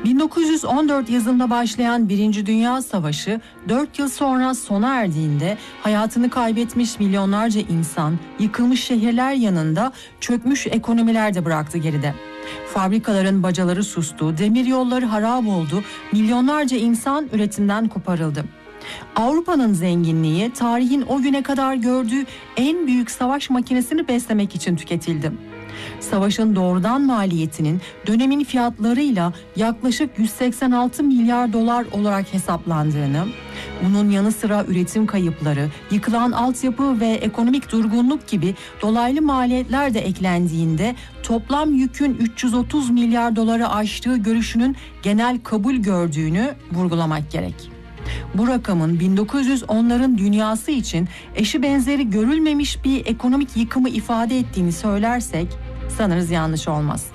1914 yazında başlayan Birinci Dünya Savaşı 4 yıl sonra sona erdiğinde hayatını kaybetmiş milyonlarca insan, yıkılmış şehirler yanında çökmüş ekonomiler de bıraktı geride. Fabrikaların bacaları sustu, demiryolları harap oldu, milyonlarca insan üretimden koparıldı. Avrupa'nın zenginliği tarihin o güne kadar gördüğü en büyük savaş makinesini beslemek için tüketildi. Savaşın doğrudan maliyetinin dönemin fiyatlarıyla yaklaşık 186 milyar dolar olarak hesaplandığını, bunun yanı sıra üretim kayıpları, yıkılan altyapı ve ekonomik durgunluk gibi dolaylı maliyetler de eklendiğinde toplam yükün 330 milyar doları aştığı görüşünün genel kabul gördüğünü vurgulamak gerek. Bu rakamın 1910'ların dünyası için eşi benzeri görülmemiş bir ekonomik yıkımı ifade ettiğini söylersek sanırız yanlış olmaz.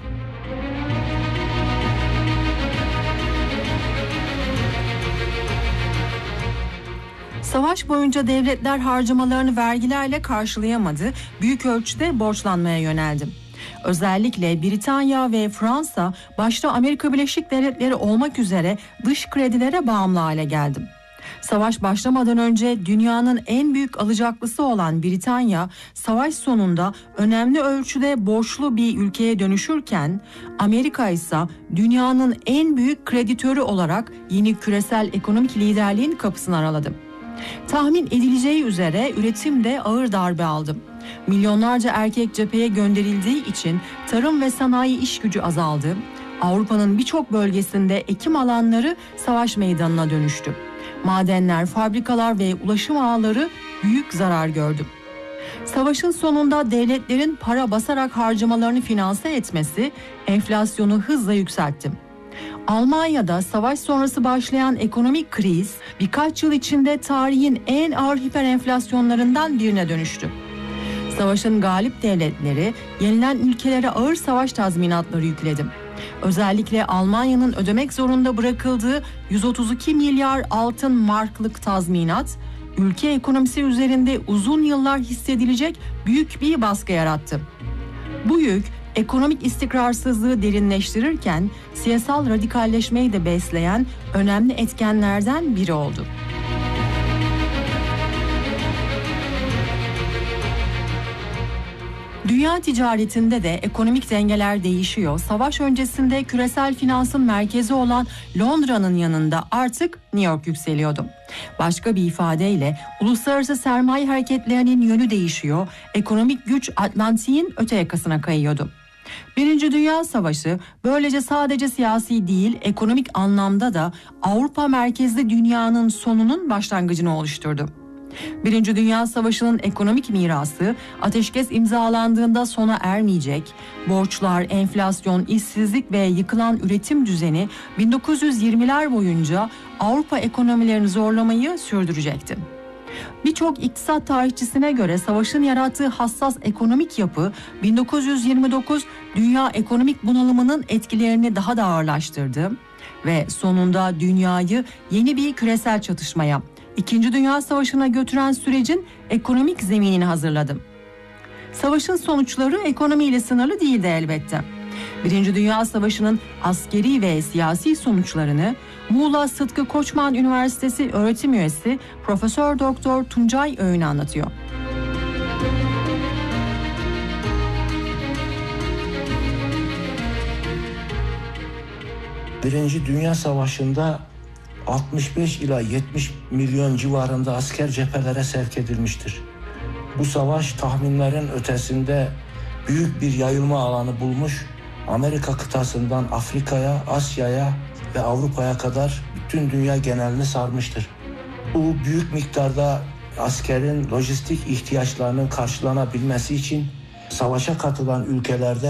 Savaş boyunca devletler harcamalarını vergilerle karşılayamadı, büyük ölçüde borçlanmaya yöneldi. Özellikle Britanya ve Fransa başta Amerika Birleşik Devletleri olmak üzere dış kredilere bağımlı hale geldi. Savaş başlamadan önce dünyanın en büyük alacaklısı olan Britanya, savaş sonunda önemli ölçüde borçlu bir ülkeye dönüşürken, Amerika ise dünyanın en büyük kreditörü olarak yeni küresel ekonomik liderliğin kapısını araladı. Tahmin edileceği üzere üretim de ağır darbe aldı. Milyonlarca erkek cepheye gönderildiği için tarım ve sanayi iş gücü azaldı. Avrupa'nın birçok bölgesinde ekim alanları savaş meydanına dönüştü. Madenler, fabrikalar ve ulaşım ağları büyük zarar gördü. Savaşın sonunda devletlerin para basarak harcamalarını finanse etmesi enflasyonu hızla yükseltti. Almanya'da savaş sonrası başlayan ekonomik kriz birkaç yıl içinde tarihin en ağır hiperenflasyonlarından birine dönüştü. Savaşın galip devletleri yenilen ülkelere ağır savaş tazminatları yükledi. Özellikle Almanya'nın ödemek zorunda bırakıldığı 132 milyar altın marklık tazminat, ülke ekonomisi üzerinde uzun yıllar hissedilecek büyük bir baskı yarattı. Bu yük ekonomik istikrarsızlığı derinleştirirken siyasal radikalleşmeyi de besleyen önemli etkenlerden biri oldu. Dünya ticaretinde de ekonomik dengeler değişiyor. Savaş öncesinde küresel finansın merkezi olan Londra'nın yanında artık New York yükseliyordu. Başka bir ifadeyle uluslararası sermaye hareketlerinin yönü değişiyor. Ekonomik güç Atlantik'in öte yakasına kayıyordu. Birinci Dünya Savaşı böylece sadece siyasi değil, ekonomik anlamda da Avrupa merkezli dünyanın sonunun başlangıcını oluşturdu. Birinci Dünya Savaşı'nın ekonomik mirası ateşkes imzalandığında sona ermeyecek, borçlar, enflasyon, işsizlik ve yıkılan üretim düzeni 1920'ler boyunca Avrupa ekonomilerini zorlamayı sürdürecekti. Birçok iktisat tarihçisine göre savaşın yarattığı hassas ekonomik yapı 1929 dünya ekonomik bunalımının etkilerini daha da ağırlaştırdı ve sonunda dünyayı yeni bir küresel çatışmaya, İkinci Dünya Savaşı'na götüren sürecin ekonomik zeminini hazırladı. Savaşın sonuçları ekonomiyle sınırlı değildi elbette. Birinci Dünya Savaşı'nın askeri ve siyasi sonuçlarını Muğla Sıtkı Koçman Üniversitesi öğretim üyesi Profesör Doktor Tuncay Öğün anlatıyor. Birinci Dünya Savaşı'nda 65 ila 70 milyon civarında asker cephelere sevk edilmiştir. Bu savaş tahminlerin ötesinde büyük bir yayılma alanı bulmuş, Amerika kıtasından Afrika'ya, Asya'ya ve Avrupa'ya kadar bütün dünya genelini sarmıştır. Bu büyük miktarda askerin lojistik ihtiyaçlarının karşılanabilmesi için savaşa katılan ülkelerde